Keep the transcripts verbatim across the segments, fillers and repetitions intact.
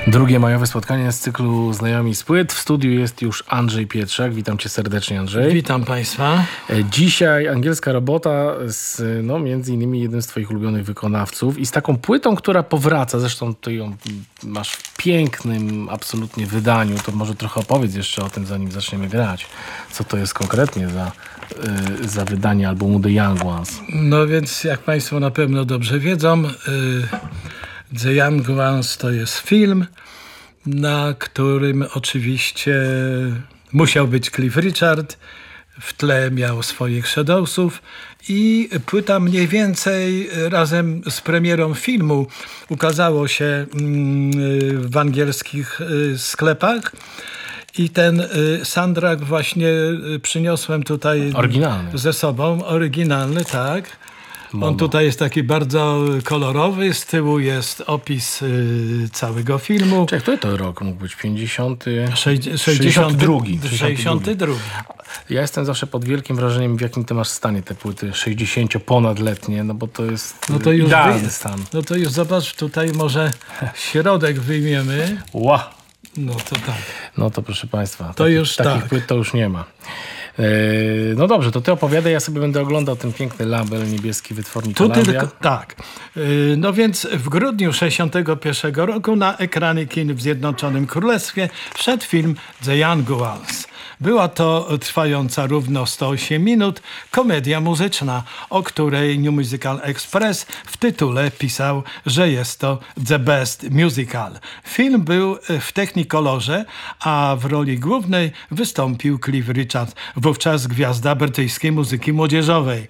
Drugie majowe spotkanie z cyklu Znajomi z płyt. W studiu jest już Andrzej Pietrzak. Witam cię serdecznie, Andrzej. Witam państwa. Dzisiaj angielska robota z, no, między innymi jednym z twoich ulubionych wykonawców i z taką płytą, która powraca. Zresztą ty ją masz w pięknym absolutnie wydaniu. To może trochę opowiedz jeszcze o tym, zanim zaczniemy grać. Co to jest konkretnie za, yy, za wydanie albumu The Young Ones? No więc jak państwo na pewno dobrze wiedzą, yy, The Young Ones to jest film, na którym oczywiście musiał być Cliff Richard. W tle miał swoich Shadowsów i płyta mniej więcej razem z premierą filmu ukazało się w angielskich sklepach. I ten soundtrack właśnie przyniosłem tutaj Oryginalny. ze sobą. Oryginalny, tak. On tutaj jest taki bardzo kolorowy. Z tyłu jest opis y, całego filmu. Czekaj, który to rok mógł być? pięćdziesiąty... sześćdziesiąty drugi. sześćdziesiąty drugi. Ja jestem zawsze pod wielkim wrażeniem, w jakim ty masz stanie te płyty sześćdziesięcioponadletnie, no bo to jest no to już idealny wy... stan. No to już zobacz, tutaj może środek wyjmiemy. Ła! No to tak. No to proszę państwa, to takich, już takich tak. płyt to już nie ma. Yy, no dobrze, to ty opowiadaj, ja sobie będę oglądał ten piękny label niebieski wytwórni Tu Columbia. tylko, tak. Yy, no więc w grudniu sześćdziesiątego pierwszego roku na ekrany kin w Zjednoczonym Królestwie wszedł film The Young Ones. Była to trwająca równo sto osiem minut komedia muzyczna, o której New Musical Express w tytule pisał, że jest to the best musical. Film był w Technicolorze, a w roli głównej wystąpił Cliff Richard, wówczas gwiazda brytyjskiej muzyki młodzieżowej.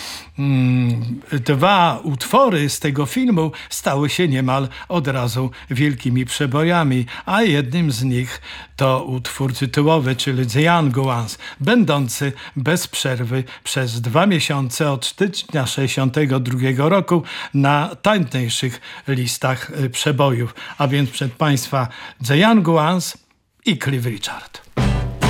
Dwa utwory z tego filmu stały się niemal od razu wielkimi przebojami, a jednym z nich to utwór tytułowy, czyli The Young Ones, będący bez przerwy przez dwa miesiące od stycznia sześćdziesiątego drugiego roku na tajniejszych listach przebojów. A więc przed państwa The Young Ones i Cliff Richard.